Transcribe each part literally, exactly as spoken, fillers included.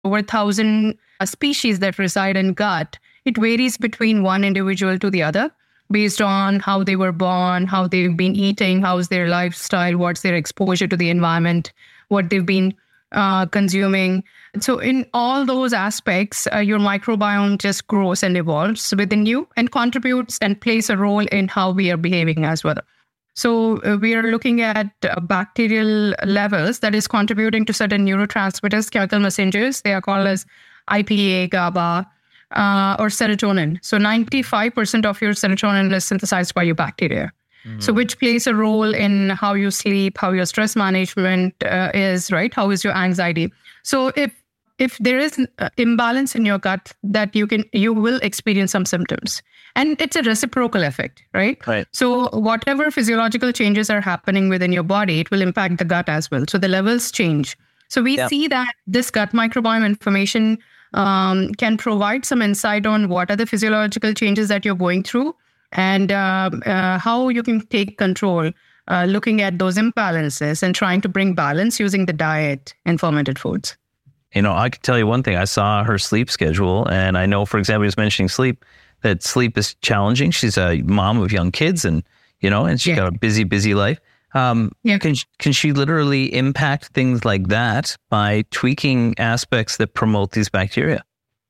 over a thousand uh, species that reside in gut. It varies between one individual to the other based on how they were born, how they've been eating, how's their lifestyle, what's their exposure to the environment, what they've been uh, consuming. So in all those aspects, uh, your microbiome just grows and evolves within you and contributes and plays a role in how we are behaving as well. So uh, we are looking at uh, bacterial levels that is contributing to certain neurotransmitters, chemical messengers. They are called as I P A, GABA, uh, or serotonin. So ninety-five percent of your serotonin is synthesized by your bacteria. Mm-hmm. So which plays a role in how you sleep, how your stress management uh, is, right? How is your anxiety? So if if there is uh, imbalance in your gut, that you can you will experience some symptoms. And it's a reciprocal effect, right? Right. So whatever physiological changes are happening within your body, it will impact the gut as well. So the levels change. So we yeah. see that this gut microbiome information um, can provide some insight on what are the physiological changes that you're going through and uh, uh, how you can take control, uh, looking at those imbalances and trying to bring balance using the diet and fermented foods. You know, I can tell you one thing. I saw her sleep schedule, and I know, for example, he was mentioning sleep, that sleep is challenging. She's a mom of young kids, and, you know, and she's yeah. got a busy, busy life. Um, yeah. Can, can she literally impact things like that by tweaking aspects that promote these bacteria?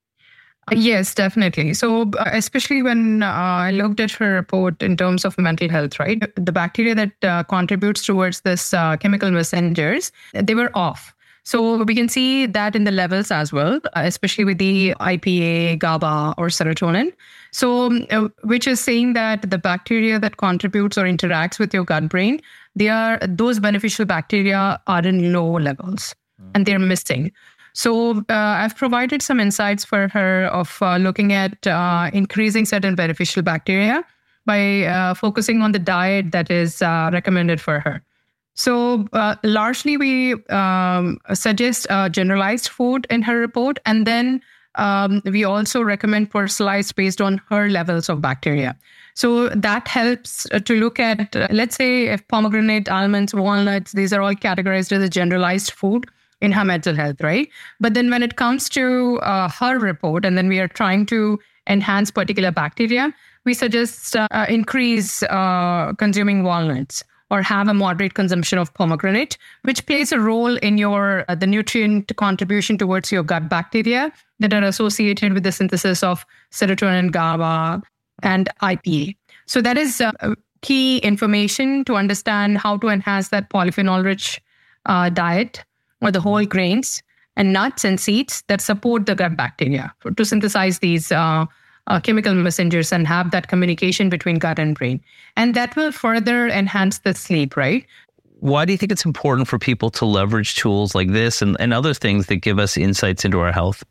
Yes, definitely. So uh, especially when uh, I looked at her report in terms of mental health, right? The bacteria that uh, contributes towards this uh, chemical messengers, they were off. So we can see that in the levels as well, especially with the I P A, GABA, or serotonin. So, uh, which is saying that the bacteria that contributes or interacts with your gut brain, they are those beneficial bacteria are in low levels mm. and they're missing. So uh, I've provided some insights for her of uh, looking at uh, increasing certain beneficial bacteria by uh, focusing on the diet that is uh, recommended for her. So uh, largely we um, suggest uh, generalized food in her report, and then um, we also recommend personalized based on her levels of bacteria. So that helps to look at, uh, let's say, if pomegranate, almonds, walnuts, these are all categorized as a generalized food in her mental health, right? But then when it comes to uh, her report, and then we are trying to enhance particular bacteria, we suggest uh, increase uh, consuming walnuts, or have a moderate consumption of pomegranate, which plays a role in your uh, the nutrient contribution towards your gut bacteria that are associated with the synthesis of serotonin, GABA, and I P A. So that is uh, key information to understand how to enhance that polyphenol-rich uh, diet, or the whole grains and nuts and seeds that support the gut bacteria for, to synthesize these uh, Uh, chemical messengers and have that communication between gut and brain. And that will further enhance the sleep, right? Why do you think it's important for people to leverage tools like this and, and other things that give us insights into our health?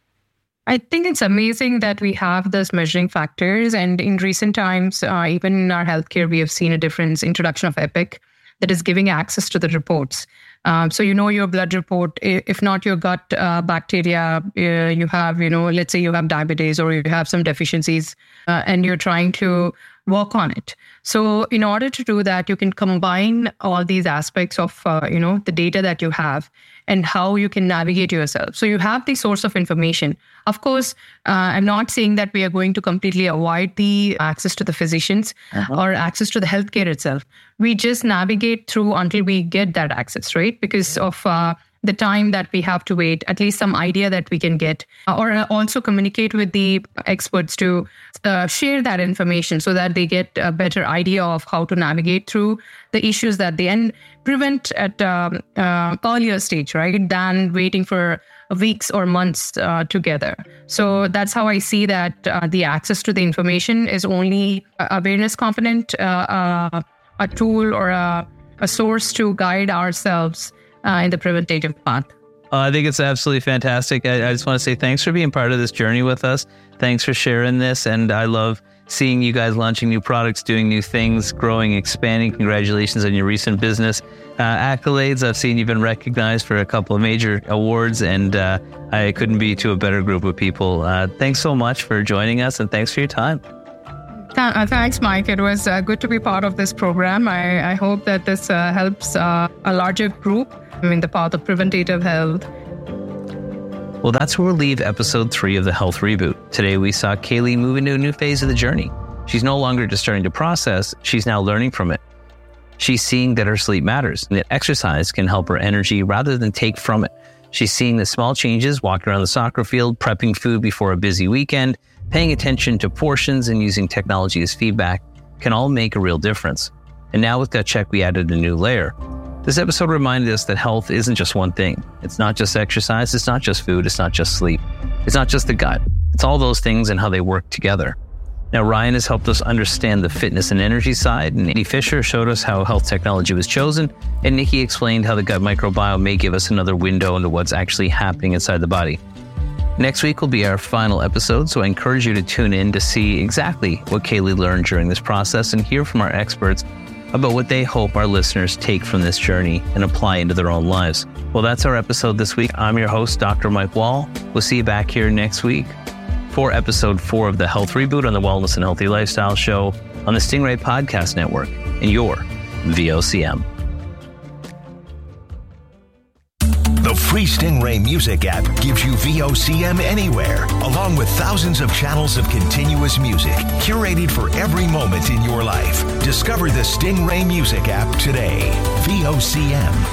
I think it's amazing that we have those measuring factors. And in recent times, uh, even in our healthcare, we have seen a difference, introduction of Epic, that is giving access to the reports. Um, so you know your blood report, if not your gut uh, bacteria, uh, you have, you know, let's say you have diabetes or you have some deficiencies uh, and you're trying to work on it. So in order to do that, you can combine all these aspects of, uh, you know, the data that you have and how you can navigate yourself. So you have the source of information. Of course, uh, I'm not saying that we are going to completely avoid the access to the physicians uh-huh. or access to the healthcare itself. We just navigate through until we get that access, right? Because yeah. of uh, the time that we have to wait, at least some idea that we can get, uh, or uh, also communicate with the experts to uh, share that information so that they get a better idea of how to navigate through the issues that they and prevent at um, uh, earlier stage, right, than waiting for weeks or months uh, together. So that's how I see that uh, the access to the information is only awareness component, uh, uh, a tool or a, a source to guide ourselves Uh, in the preventative path. Uh, I think it's absolutely fantastic. I, I just want to say thanks for being part of this journey with us. Thanks for sharing this. And I love seeing you guys launching new products, doing new things, growing, expanding. Congratulations on your recent business uh, accolades. I've seen you've been recognized for a couple of major awards, and uh, I couldn't be to a better group of people. Uh, thanks so much for joining us, and thanks for your time. Th- uh, thanks, Mike. It was uh, good to be part of this program. I, I hope that this uh, helps uh, a larger group in the path of preventative health. Well, that's where we'll leave episode three of the Health Reboot. Today, we saw Kaylee move into a new phase of the journey. She's no longer just starting to process, she's now learning from it. She's seeing that her sleep matters and that exercise can help her energy rather than take from it. She's seeing the small changes, walking around the soccer field, prepping food before a busy weekend, paying attention to portions and using technology as feedback can all make a real difference. And now with Gut Check, we added a new layer. This episode reminded us that health isn't just one thing. It's not just exercise, it's not just food, it's not just sleep. It's not just the gut. It's all those things and how they work together. Now, Ryan has helped us understand the fitness and energy side, and Andy Fisher showed us how health technology was chosen, and Nikki explained how the gut microbiome may give us another window into what's actually happening inside the body. Next week will be our final episode, so I encourage you to tune in to see exactly what Kaylee learned during this process and hear from our experts about what they hope our listeners take from this journey and apply into their own lives. Well, that's our episode this week. I'm your host, Doctor Mike Wall. We'll see you back here next week for episode four of the Health Reboot on the Wellness and Healthy Lifestyle Show on the Stingray Podcast Network and your V O C M. The free Stingray Music app gives you V O C M anywhere, along with thousands of channels of continuous music, curated for every moment in your life. Discover the Stingray Music app today. V O C M.